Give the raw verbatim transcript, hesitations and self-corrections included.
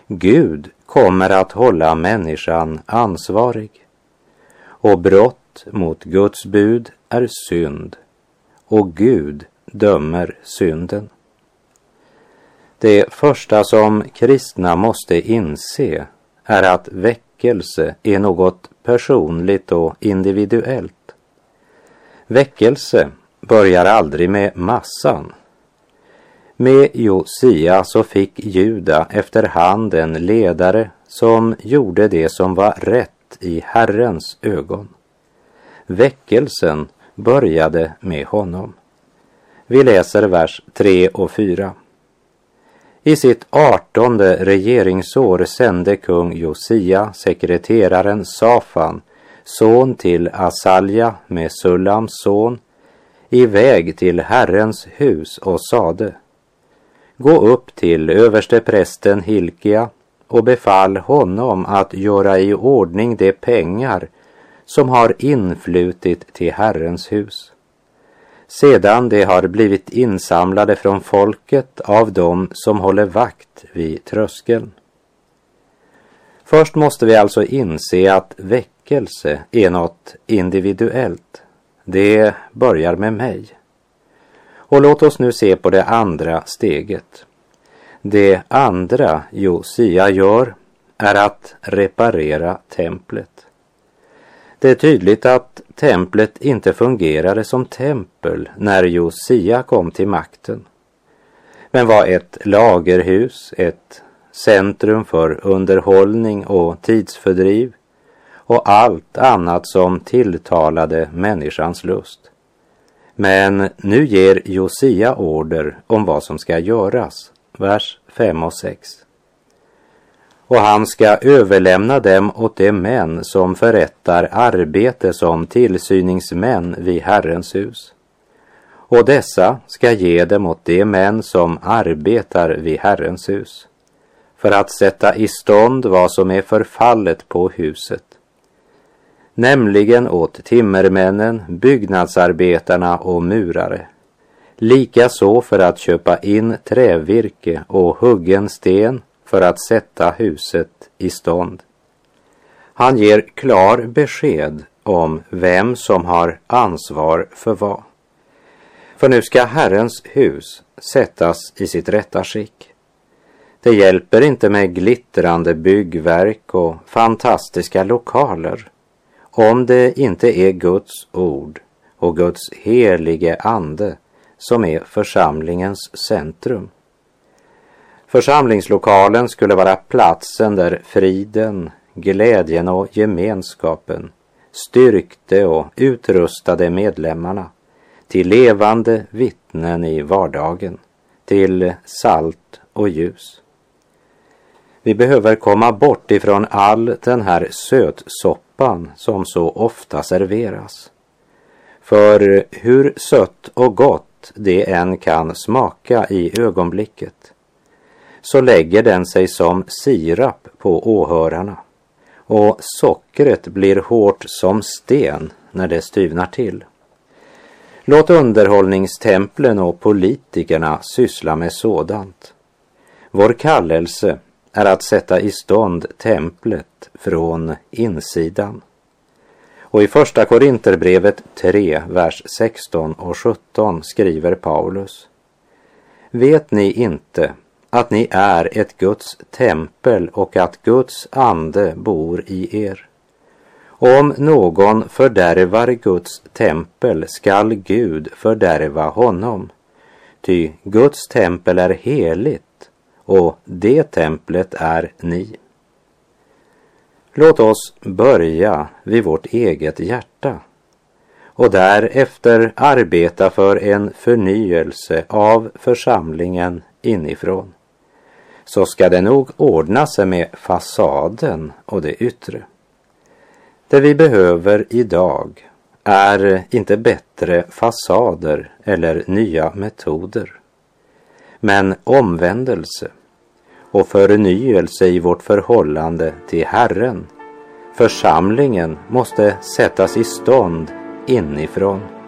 Gud kommer att hålla människan ansvarig. Och brott mot Guds bud är synd, och Gud dömer synden. Det första som kristna måste inse är att väckelse är något personligt och individuellt. Väckelse börjar aldrig med massan. Med Josia så fick Juda efterhand en ledare som gjorde det som var rätt i Herrens ögon. Väckelsen började med honom. Vi läser vers tre och fyra. I sitt artonde regeringsår sände kung Josia sekreteraren Safan, son till Asalja med Sullams son, iväg till Herrens hus och sade: Gå upp till översteprästen Hilkia och befall honom att göra i ordning de pengar som har influtit till Herrens hus, sedan de har blivit insamlade från folket av dem som håller vakt vid tröskeln. Först måste vi alltså inse att väckelse är något individuellt. Det börjar med mig. Och låt oss nu se på det andra steget. Det andra Josia gör är att reparera templet. Det är tydligt att templet inte fungerade som tempel när Josia kom till makten, men var ett lagerhus, ett centrum för underhållning och tidsfördriv och allt annat som tilltalade människans lust. Men nu ger Josia order om vad som ska göras, vers fem och sex. Och han ska överlämna dem åt de män som förrättar arbete som tillsyningsmän vid Herrens hus. Och dessa ska ge dem åt de män som arbetar vid Herrens hus, för att sätta i stånd vad som är förfallet på huset, nämligen åt timmermännen, byggnadsarbetarna och murare, likaså för att köpa in trävirke och huggen sten för att sätta huset i stånd. Han ger klar besked om vem som har ansvar för vad. För nu ska Herrens hus sättas i sitt rätta skick. Det hjälper inte med glittrande byggverk och fantastiska lokaler om det inte är Guds ord och Guds helige ande som är församlingens centrum. Församlingslokalen skulle vara platsen där friden, glädjen och gemenskapen styrkte och utrustade medlemmarna till levande vittnen i vardagen, till salt och ljus. Vi behöver komma bort ifrån all den här sötsoppan som så ofta serveras. För hur sött och gott det än kan smaka i ögonblicket, så lägger den sig som sirap på åhörarna, och sockret blir hårt som sten när det styvnar till. Låt underhållningstemplen och politikerna syssla med sådant. Vår kallelse är att sätta i stånd templet från insidan. Och i första Korinterbrevet tre, vers sexton och sjutton skriver Paulus: Vet ni inte att ni är ett Guds tempel och att Guds ande bor i er? Om någon fördärvar Guds tempel skall Gud fördärva honom, ty Guds tempel är heligt och det templet är ni. Låt oss börja vid vårt eget hjärta och därefter arbeta för en förnyelse av församlingen inifrån. Så ska det nog ordna sig med fasaden och det yttre. Det vi behöver idag är inte bättre fasader eller nya metoder, men omvändelse och förnyelse i vårt förhållande till Herren. Församlingen måste sättas i stånd inifrån.